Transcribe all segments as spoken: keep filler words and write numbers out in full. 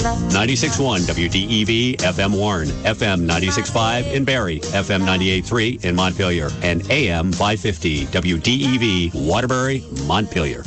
ninety-six point one W D E V F M Warren, F M ninety-six point five in Barrie, F M ninety-eight point three in Montpelier, and A M five fifty W D E V Waterbury, Montpelier.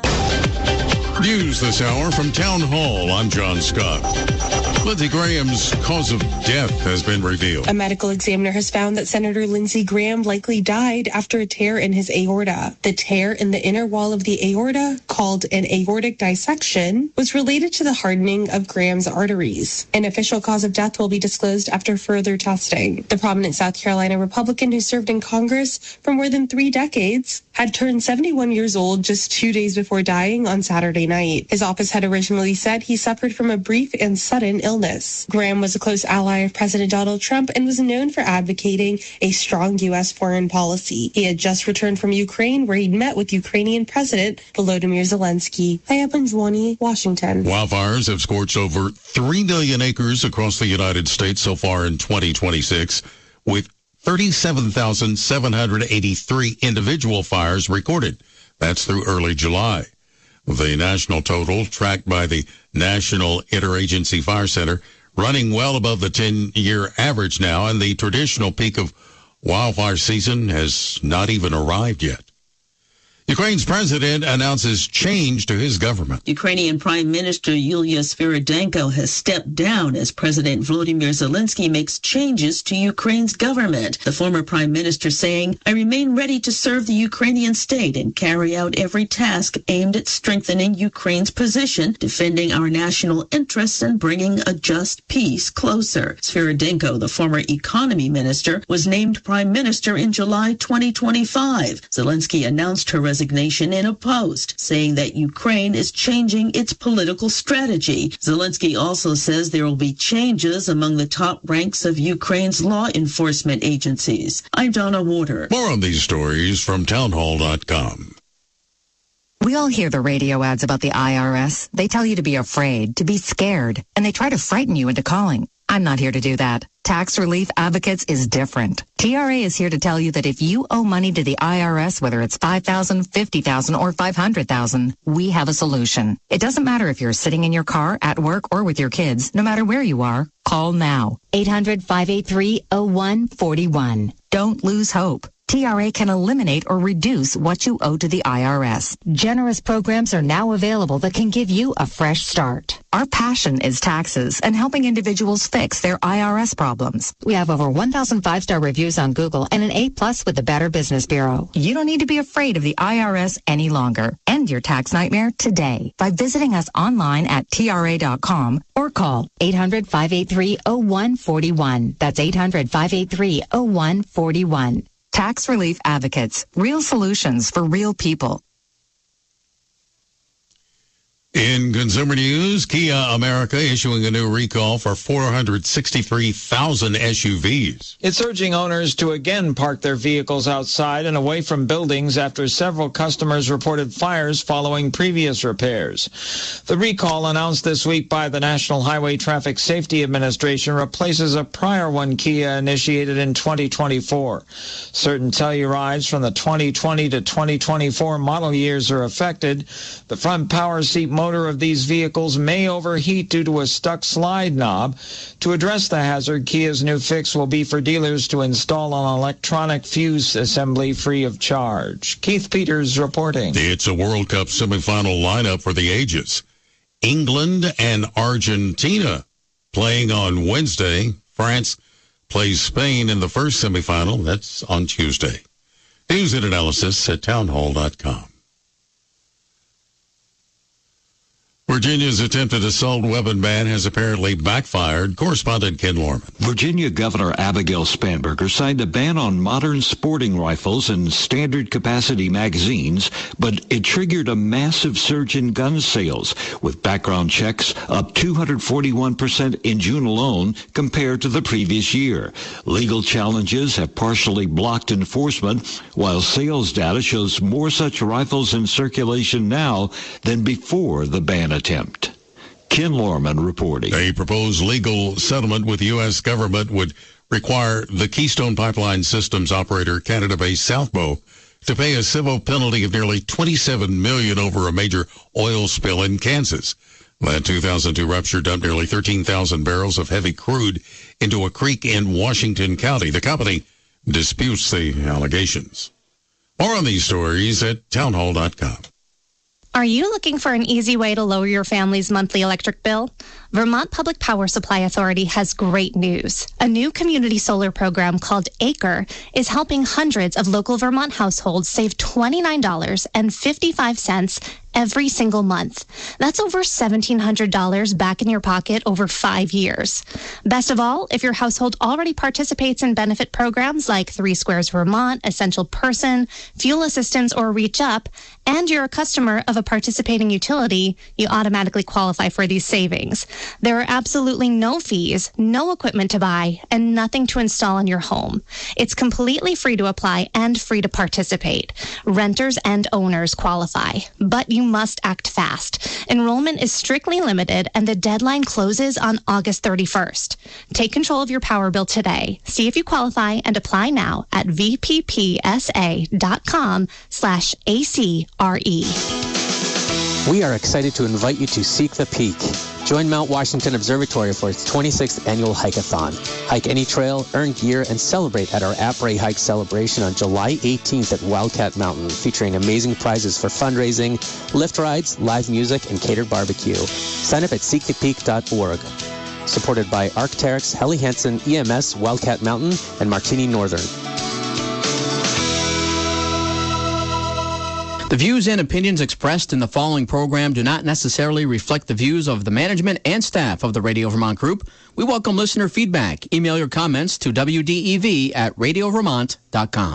News this hour from Town Hall. I'm John Scott. Lindsey Graham's cause of death has been revealed. A medical examiner has found that Senator Lindsey Graham likely died after a tear in his aorta. The tear in the inner wall of the aorta, called an aortic dissection, was related to the hardening of Graham's arteries. An official cause of death will be disclosed after further testing. The prominent South Carolina Republican who served in Congress for more than three decades had turned seventy-one years old just two days before dying on Saturday night. His office had originally said he suffered from a brief and sudden illness. Graham was a close ally of President Donald Trump and was known for advocating a strong U S foreign policy. He had just returned from Ukraine, where he'd met with Ukrainian President Volodymyr Zelensky. Hayapinjwani, Washington. Wildfires have scorched over three million acres across the United States so far in twenty twenty-six, with thirty-seven thousand seven hundred eighty-three individual fires recorded. That's through early July. The national total, tracked by the National Interagency Fire Center, running well above the ten-year average now, and the traditional peak of wildfire season has not even arrived yet. Ukraine's president announces change to his government. Ukrainian Prime Minister Yulia Sviridenko has stepped down as President Volodymyr Zelensky makes changes to Ukraine's government. The former prime minister saying, "I remain ready to serve the Ukrainian state and carry out every task aimed at strengthening Ukraine's position, defending our national interests, and bringing a just peace closer." Sviridenko, the former economy minister, was named prime minister in July twenty twenty-five. Zelensky announced her resignation resignation in a post, saying that Ukraine is changing its political strategy. Zelensky also says there will be changes among the top ranks of Ukraine's law enforcement agencies. I'm Donna Warder. More on these stories from townhall dot com. We all hear the radio ads about the I R S. They tell you to be afraid, to be scared, and they try to frighten you into calling. I'm not here to do that. Tax Relief Advocates is different. T R A is here to tell you that if you owe money to the I R S, whether it's five thousand dollars, fifty thousand dollars, or five hundred thousand dollars, we have a solution. It doesn't matter if you're sitting in your car, at work, or with your kids. No matter where you are, call now. eight hundred, five eight three, oh one four one. Don't lose hope. T R A can eliminate or reduce what you owe to the I R S. Generous programs are now available that can give you a fresh start. Our passion is taxes and helping individuals fix their I R S problems. We have over one thousand five-star reviews on Google and an A plus with the Better Business Bureau. You don't need to be afraid of the I R S any longer. End your tax nightmare today by visiting us online at T R A dot com or call eight hundred, five eight three, oh one four one. That's eight hundred, five eight three, oh one four one. Tax Relief Advocates, real solutions for real people. In consumer news, Kia America issuing a new recall for four hundred sixty-three thousand S U Vs. It's urging owners to again park their vehicles outside and away from buildings after several customers reported fires following previous repairs. The recall announced this week by the National Highway Traffic Safety Administration replaces a prior one Kia initiated in twenty twenty-four. Certain Tellurides from the twenty twenty to twenty twenty-four model years are affected. The front power seat motor of these vehicles may overheat due to a stuck slide knob. To address the hazard, Kia's new fix will be for dealers to install an electronic fuse assembly free of charge. Keith Peters reporting. It's a World Cup semifinal lineup for the ages. England and Argentina playing on Wednesday. France plays Spain in the first semifinal. That's on Tuesday. News and analysis at townhall dot com. Virginia's attempted assault weapon ban has apparently backfired. Correspondent Ken Lorman. Virginia Governor Abigail Spanberger signed a ban on modern sporting rifles and standard capacity magazines, but it triggered a massive surge in gun sales, with background checks up two hundred forty-one percent in June alone compared to the previous year. Legal challenges have partially blocked enforcement, while sales data shows more such rifles in circulation now than before the ban attempt. Ken Lorman reporting. A proposed legal settlement with the U S government would require the Keystone Pipeline Systems operator, Canada-based Southbow, to pay a civil penalty of nearly twenty-seven million dollars over a major oil spill in Kansas. That two thousand two rupture dumped nearly thirteen thousand barrels of heavy crude into a creek in Washington County. The company disputes the allegations. More on these stories at townhall dot com. Are you looking for an easy way to lower your family's monthly electric bill? Vermont Public Power Supply Authority has great news. A new community solar program called Acre is helping hundreds of local Vermont households save twenty-nine dollars and fifty-five cents every single month. That's over seventeen hundred dollars back in your pocket over five years. Best of all, if your household already participates in benefit programs like Three Squares Vermont, Essential Person, Fuel Assistance, or Reach Up, and you're a customer of a participating utility, you automatically qualify for these savings. There are absolutely no fees, no equipment to buy, and nothing to install in your home. It's completely free to apply and free to participate. Renters and owners qualify, but you must act fast. Enrollment is strictly limited, and the deadline closes on August thirty-first. Take control of your power bill today. See if you qualify and apply now at vppsa.com slash ACRE. We are excited to invite you to Seek the Peak. Join Mount Washington Observatory for its twenty-sixth annual hike-a-thon. Hike any trail, earn gear, and celebrate at our Après Hike celebration on July eighteenth at Wildcat Mountain, featuring amazing prizes for fundraising, lift rides, live music, and catered barbecue. Sign up at seek the peak dot org. Supported by Arc'teryx, Helly Hansen, E M S, Wildcat Mountain, and Martini Northern. The views and opinions expressed in the following program do not necessarily reflect the views of the management and staff of the Radio Vermont Group. We welcome listener feedback. Email your comments to W D E V at radio vermont dot com.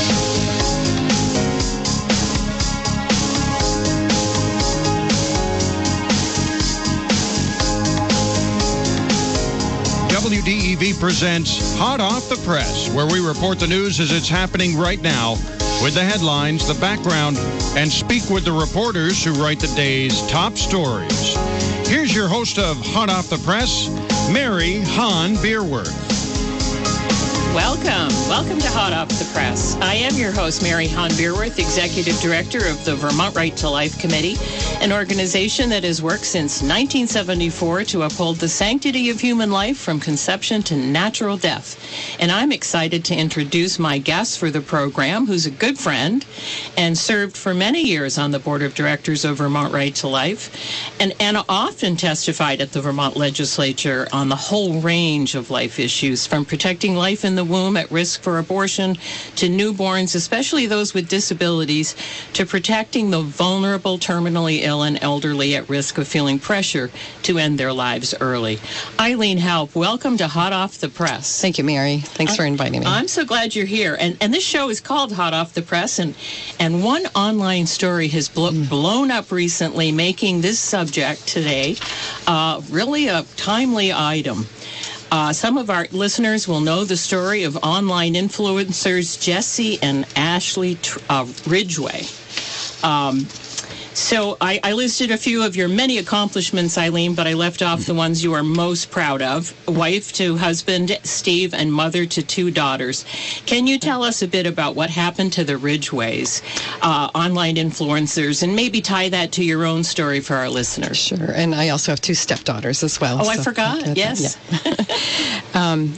W D E V presents Hot Off the Press, where we report the news as it's happening right now, with the headlines, the background, and speak with the reporters who write the day's top stories. Here's your host of Hot Off the Press, Mary Hahn Beerworth. Welcome. Welcome to Hot Off the Press. I am your host, Mary Hahn Beerworth, Executive Director of the Vermont Right to Life Committee, an organization that has worked since nineteen seventy-four to uphold the sanctity of human life from conception to natural death. And I'm excited to introduce my guest for the program, who's a good friend and served for many years on the Board of Directors of Vermont Right to Life, and, and often testified at the Vermont Legislature on the whole range of life issues, from protecting life in the womb at risk for abortion to newborns, especially those with disabilities, to protecting the vulnerable, terminally ill, and elderly at risk of feeling pressure to end their lives early. Eileen Halp, welcome to Hot Off the Press. Thank you, Mary. Thanks for inviting me. I'm so glad you're here. And and this show is called Hot Off the Press, and, and one online story has blo- mm. blown up recently, making this subject today uh, really a timely item. Uh, some of our listeners will know the story of online influencers Jesse and Ashley uh, Ridgway. Um, so I, I listed a few of your many accomplishments, Eileen, but I left off the ones you are most proud of. Wife to husband, Steve, and mother to two daughters. Can you tell us a bit about what happened to the Ridgways, uh, online influencers, and maybe tie that to your own story for our listeners? Sure, and I also have two stepdaughters as well. Oh, so I forgot, yes. Yeah. um,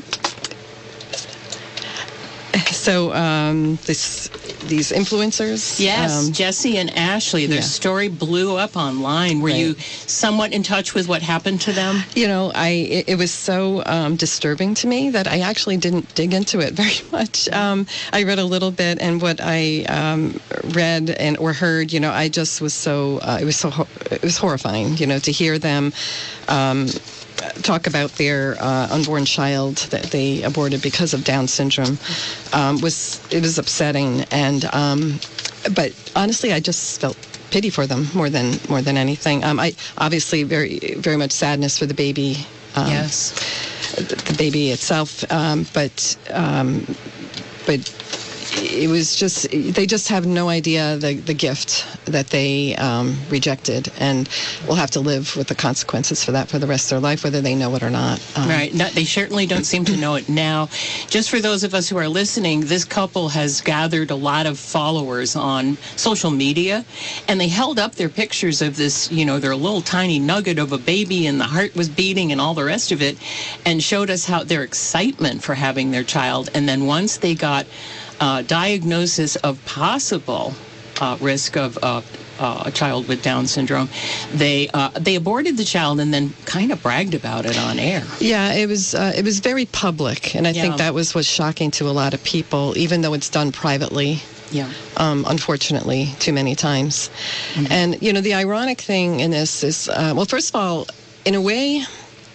so um, this... These influencers? Yes, um, Jesse and Ashley. Their yeah. story blew up online. Were right. you somewhat in touch with what happened to them? You know, I it, it was so um, disturbing to me that I actually didn't dig into it very much. Um, I read a little bit, and what I um, read and or heard, you know, I just was so uh, it was so it was horrifying. You know, to hear them. Um, talk about their uh, unborn child that they aborted because of Down syndrome um, was it was upsetting, and um, but honestly, I just felt pity for them more than more than anything. Um, I obviously very very much sadness for the baby. Um, yes, the, the baby itself, um, but um, but it was just, they just have no idea the, the gift that they um, rejected, and will have to live with the consequences for that for the rest of their life, whether they know it or not. Um, right. No, they certainly don't seem to know it now. Just for those of us who are listening, this couple has gathered a lot of followers on social media, and they held up their pictures of this, you know, their little tiny nugget of a baby, and the heart was beating and all the rest of it, and showed us how their excitement for having their child. And then once they got uh, diagnosis of possible uh, risk of uh, uh, a child with Down syndrome, they uh, they aborted the child and then kind of bragged about it on air. Yeah, it was uh, it was very public, and I Yeah. think that was what's shocking to a lot of people, even though it's done privately. Yeah. Um, unfortunately, too many times. Mm-hmm. And, you know, the ironic thing in this is, uh, well, first of all, in a way,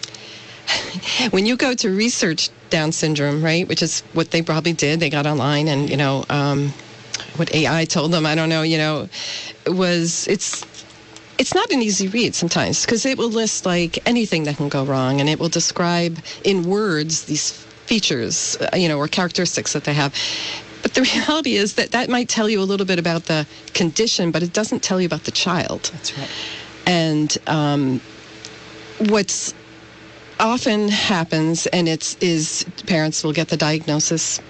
when you go to research Down syndrome, right, which is what they probably did, they got online and, you know, um, what A I told them, I don't know, you know, it was, it's, it's not an easy read sometimes, because it will list like anything that can go wrong, and it will describe in words these features, uh, you know, or characteristics that they have. But the reality is that that might tell you a little bit about the condition, but it doesn't tell you about the child. That's right. And um, what's often happens, and it's is parents will get the diagnosis,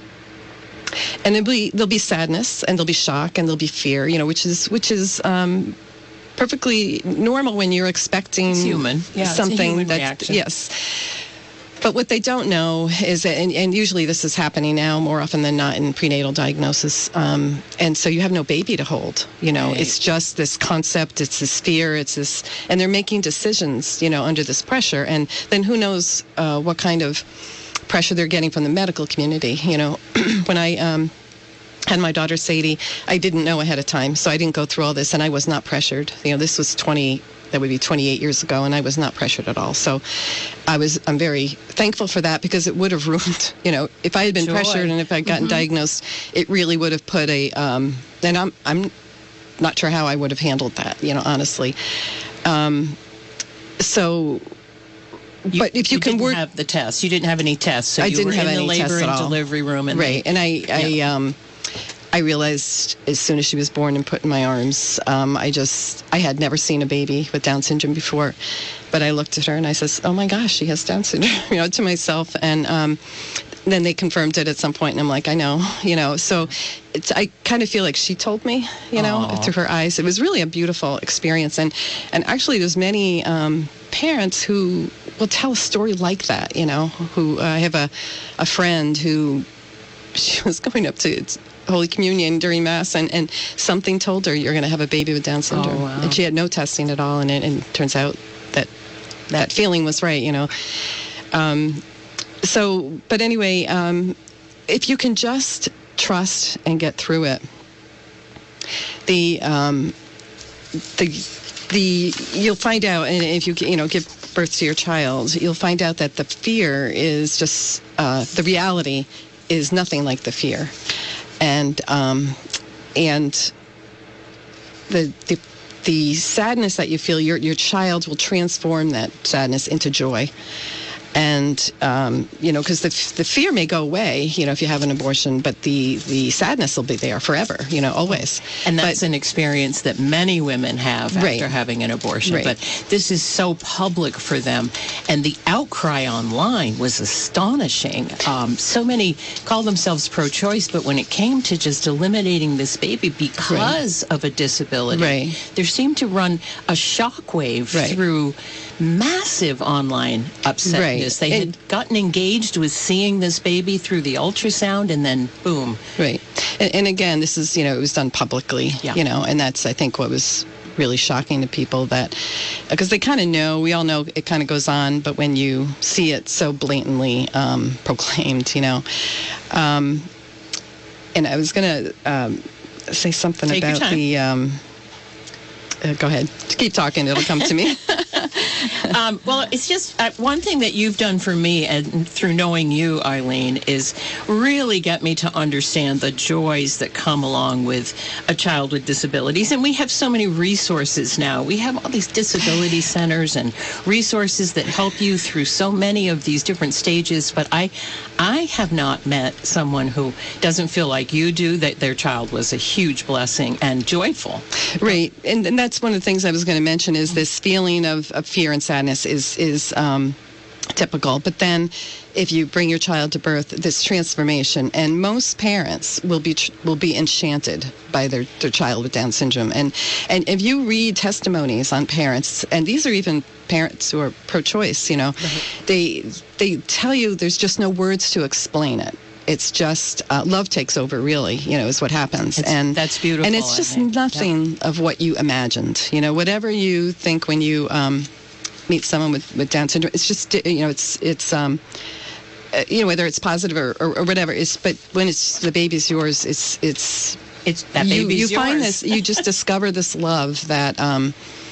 and there'll be there'll be sadness, and there'll be shock, and there'll be fear. You know, which is which is um, perfectly normal when you're expecting It's human. Yeah, it's a something human that reaction. yes. But what they don't know is that, and, and usually this is happening now more often than not in prenatal diagnosis, um, and so you have no baby to hold. You know, Right. it's just this concept, it's this fear, it's this, and they're making decisions, you know, under this pressure, and then who knows uh, what kind of pressure they're getting from the medical community. You know, when I um, had my daughter Sadie, I didn't know ahead of time, so I didn't go through all this, and I was not pressured. You know, this was twenty. That would be twenty-eight years ago, and I was not pressured at all. So I was, I'm very thankful for that, because it would have ruined, you know, if I had been Joy. pressured and if I'd gotten Mhm. diagnosed, it really would have put a, um, and I'm, I'm not sure how I would have handled that, you know, honestly. Um, so, You, but if you, can didn't work, have the test. You didn't have any tests. So I you didn't were have in the any labor tests at and all. delivery room, and right, they- and I, I, um, I realized as soon as she was born and put in my arms, um, I just, I had never seen a baby with Down syndrome before, but I looked at her and I says, oh my gosh, she has Down syndrome, you know, to myself. And um, then they confirmed it at some point, and I'm like, I know, you know, so it's, I kind of feel like she told me, you know, Aw. through her eyes. It was really a beautiful experience. And, and actually there's many um, parents who will tell a story like that, you know, who, uh, I have a, a friend who, she was going up to Holy Communion during Mass, and, and something told her, you're going to have a baby with Down syndrome. Oh, wow. And she had no testing at all, and it and it turns out that that feeling was right, you know. Um, so, but anyway, um, if you can just trust and get through it, the um, the the you'll find out, and if you you know give birth to your child, you'll find out that the fear is just uh, the reality is nothing like the fear, and um, and the the the sadness that you feel, your your child will transform that sadness into joy. And, um, you know, because the, the fear may go away, you know, if you have an abortion, but the, the sadness will be there forever, you know, always. And that's But- an experience that many women have after Right. having an abortion. Right. But this is so public for them. And the outcry online was astonishing. Um, so many call themselves pro-choice, but when it came to just eliminating this baby because of a disability, Right. there seemed to run a shockwave Right. through massive online upsetness. Right. They And- had gotten engaged with seeing this baby through the ultrasound, and then boom. Right. And, and again, this is, you know, it was done publicly, Yeah. you know, and that's, I think, what was really shocking to people, that, because they kind of know, we all know it kind of goes on, but when you see it so blatantly um, proclaimed, you know. Um, and I was going to um, say something Take your about time. the, um, uh, go ahead, keep talking, it'll come to me. Um, well, it's just uh, one thing that you've done for me, and through knowing you, Eileen, is really get me to understand the joys that come along with a child with disabilities. And we have so many resources now. We have all these disability centers and resources that help you through so many of these different stages. But I, I have not met someone who doesn't feel like you do, that their child was a huge blessing and joyful. Right. And, and that's one of the things I was going to mention is this feeling of, of fear and sadness is, is um, typical. But then if you bring your child to birth, this transformation, and most parents will be will be enchanted by their, their child with Down syndrome. And, and if you read testimonies on parents, and these are even parents who are pro-choice, you know, mm-hmm. they they tell you there's just no words to explain it. It's just uh, love takes over, really, you know, is what happens. It's, and that's beautiful. And it's just nothing yep. of what you imagined. You know, whatever you think when you um, meet someone with, with Down syndrome, it's just, you know, it's, it's um, uh, you know, whether it's positive or, or, or whatever. It's, but when it's the baby's yours, it's, it's, it's that you, baby's you yours. find this, you just discover this love that, um,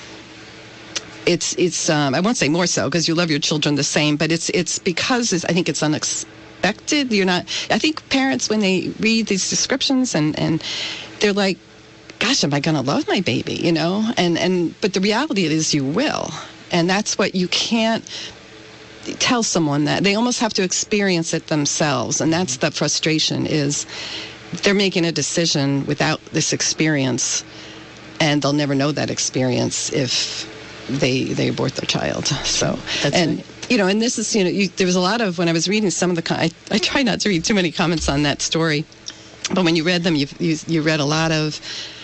it's, it's, um, I won't say more so because you love your children the same, but it's, it's because it's, I think it's unexpected. You're not, I think parents, when they read these descriptions and, and they're like, gosh, am I going to love my baby, you know? And, and, but the reality is you will. And that's what you can't tell someone that. They almost have to experience it themselves. And that's the frustration is they're making a decision without this experience and they'll never know that experience if they, they abort their child. So, that's and, right. You know, and this is, you know, you, there was a lot of, when I was reading some of the, I, I try not to read too many comments on that story, but when you read them, you, you, you read a lot of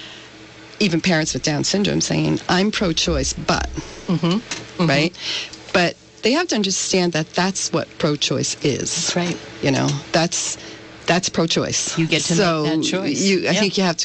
even parents with Down syndrome saying, I'm pro-choice, but, mm-hmm. Mm-hmm. right? But they have to understand that that's what pro-choice is. That's right. You know, that's, that's pro-choice. You get to so make that choice. You, I yeah. think you have to,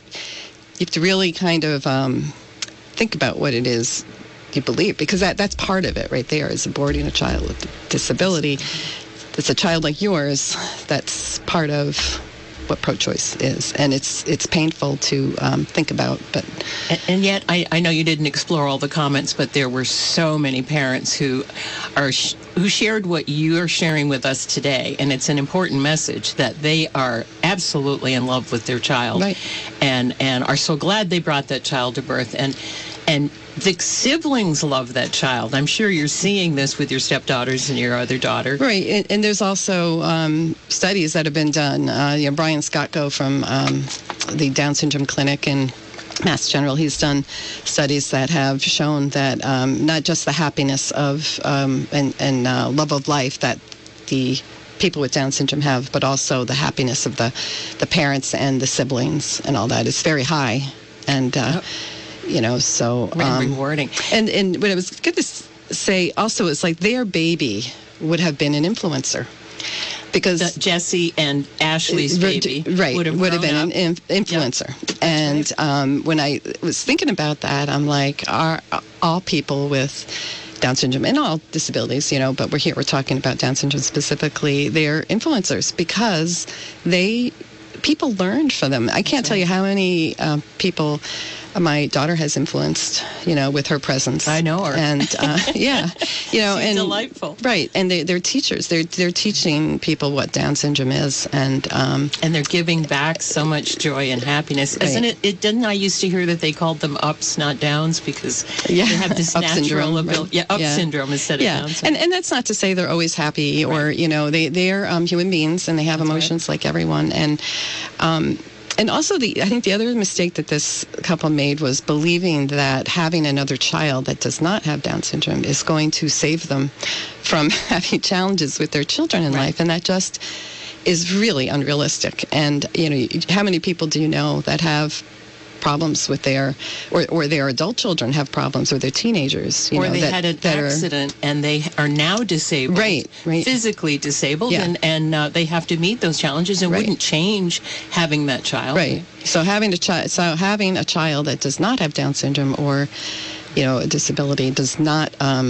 you have to really kind of um, think about what it is you believe, because that that's part of it right there, is aborting a child with a disability. It's a child like yours. That's part of what pro-choice is, and it's it's painful to um, think about. But and, and yet, I, I know you didn't explore all the comments, but there were so many parents who are sh- who shared what you are sharing with us today, and it's an important message that they are absolutely in love with their child, right. and and are so glad they brought that child to birth, and and. The siblings love that child. I'm sure you're seeing this with your stepdaughters and your other daughter. Right, and, and there's also um, studies that have been done. Uh, you know, Brian Scotko from um, the Down Syndrome Clinic in Mass General, he's done studies that have shown that um, not just the happiness of um, and, and uh, love of life that the people with Down syndrome have, but also the happiness of the, the parents and the siblings and all that is very high. And uh, yep. You know, so um, rewarding. And and what I was going to say also is like their baby would have been an influencer, because the Jesse and Ashley's baby right would have, would have been up. an in, influencer. Yep. And right. um, when I was thinking about that, I'm like, are all people with Down syndrome and all disabilities, you know, but we're here, we're talking about Down syndrome specifically, they're influencers because they people learned from them. I can't That's tell right. you how many uh, people my daughter has influenced, you know, with her presence. I know her. And, uh, yeah, you know, She's and delightful. Right. And they, they're teachers. They're, they're teaching people what Down syndrome is. And, um, and they're giving back so much joy and happiness. Right. Isn't it, it, didn't I used to hear that they called them ups, not downs, because yeah. they have this up natural syndrome, ability. right. Yeah, up yeah. syndrome instead yeah. of down syndrome. And, and that's not to say they're always happy or, right. you know, they, they're um, human beings and they have that's emotions right. like everyone. And, um, And also, the I think the other mistake that this couple made was believing that having another child that does not have Down syndrome is going to save them from having challenges with their children in right. life, and that just is really unrealistic. And, you know, how many people do you know that have problems with their, or, or their adult children have problems, or their teenagers, you or know, they that, had an that accident are, and they are now disabled, right, right. physically disabled, yeah. and, and uh, they have to meet those challenges and right. wouldn't change having that child. Right. So having a child, so having a child that does not have Down syndrome or, you know, a disability does not um,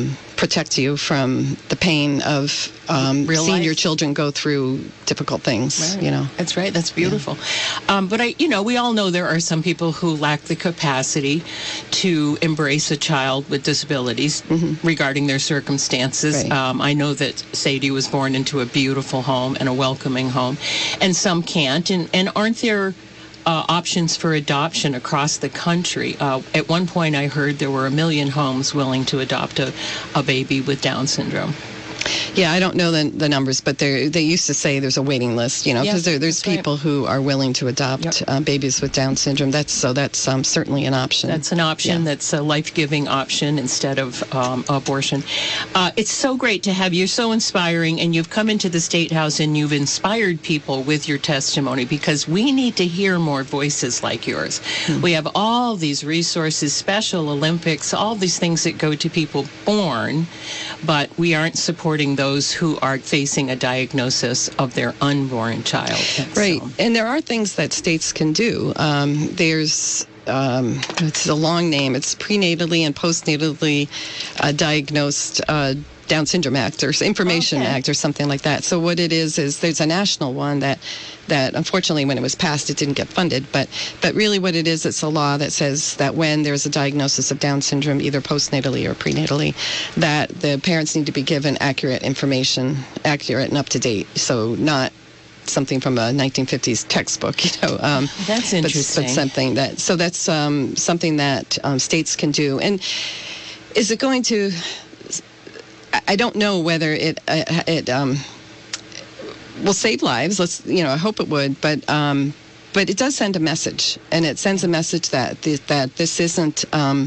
protect you from the pain of um, Real seeing life. your children go through difficult things. Right. You know, That's right. That's beautiful. Yeah. Um, but I, you know, we all know there are some people who lack the capacity to embrace a child with disabilities mm-hmm. regarding their circumstances. Right. Um, I know that Sadie was born into a beautiful home and a welcoming home, and some can't. And, and aren't there uh, options for adoption across the country? Uh, at one point, I heard there were a million homes willing to adopt a, a baby with Down syndrome. Yeah, I don't know the, the numbers, but they they used to say there's a waiting list, you know, because Yes, there, there's that's people right. who are willing to adopt Yep. uh, babies with Down syndrome. That's so that's um, certainly an option. That's an option. Yeah. That's a life-giving option instead of um, abortion. Uh, it's so great to have you. So inspiring, and you've come into the State House and you've inspired people with your testimony, because we need to hear more voices like yours. Hmm. We have all these resources, Special Olympics, all these things that go to people born, but we aren't supporting those who are facing a diagnosis of their unborn child. And Right. so- And there are things that states can do. Um, there's, um, it's a long name, it's prenatally and postnatally uh, diagnosed uh, Down Syndrome Act or Information Okay. Act or something like that. So what it is, is there's a national one that, that unfortunately when it was passed, it didn't get funded. But, but really what it is, it's a law that says that when there's a diagnosis of Down syndrome, either postnatally or prenatally, that the parents need to be given accurate information, accurate and up to date. So not something from a nineteen fifties textbook, you know. Um, That's but- interesting. But, something that, so that's um, something that um, states can do. And is it going to, I don't know whether it, uh, it um, will save lives. Let's, you know, I hope it would, but um, but it does send a message, and it sends a message that th- that this isn't um,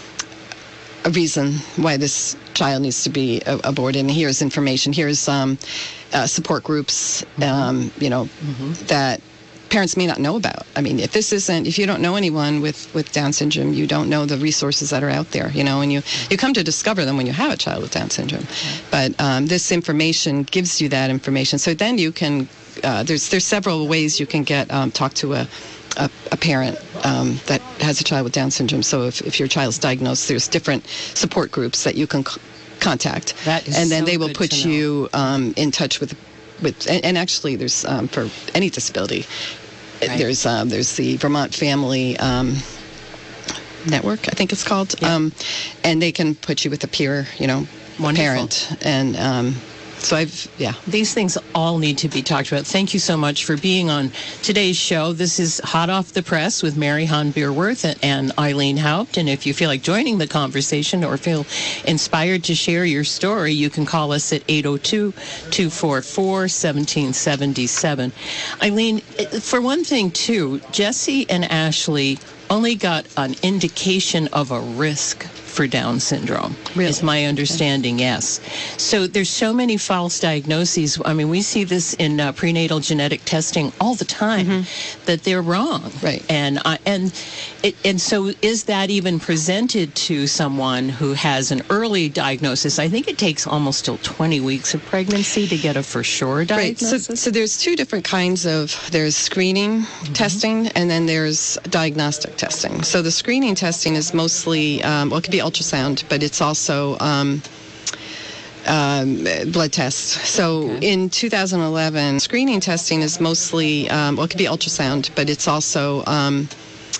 a reason why this child needs to be uh, aborted. And here's information. Here's um, uh, support groups, um, you know, Mm-hmm. that parents may not know about. I mean, if this isn't, if you don't know anyone with, with Down syndrome, you don't know the resources that are out there, you know, and you, you come to discover them when you have a child with Down syndrome. But um, this information gives you that information. So then you can, uh, there's there's several ways you can get, um, talk to a, a, a parent um, that has a child with Down syndrome. So if, if your child's diagnosed, there's different support groups that you can c- contact. That is and then so they will good put to know. you um, in touch with with and, and actually there's um, for any disability Right. there's um, there's the Vermont Family um, Network, I think it's called, Yeah. um, and they can put you with a peer, you know, Wonderful. parent, and um, so I've yeah. These things all need to be talked about. Thank you so much for being on today's show. This is Hot Off the Press with Mary Hahn Beerworth and, and Eileen Haupt. And if you feel like joining the conversation or feel inspired to share your story, you can call us at eight oh two, two four four, one seven seven seven. Eileen, for one thing, too, Jesse and Ashley only got an indication of a risk for Down syndrome, Really? is my understanding, yes. So there's so many false diagnoses. I mean, we see this in uh, prenatal genetic testing all the time, mm-hmm. that they're wrong. Right. And, uh, and, it, and so is that even presented to someone who has an early diagnosis? I think it takes almost till twenty weeks of pregnancy to get a for sure diagnosis. Right. So, so there's two different kinds of, there's screening mm-hmm. testing, and then there's diagnostic testing. So the screening testing is mostly, um, well, it could be ultrasound, but it's also um, um, blood tests. So Okay. in two thousand eleven, screening testing is mostly, um, well, it could be ultrasound, but it's also um,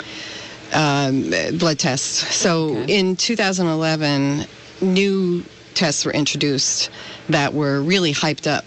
um, blood tests. So Okay. in two thousand eleven, new tests were introduced that were really hyped up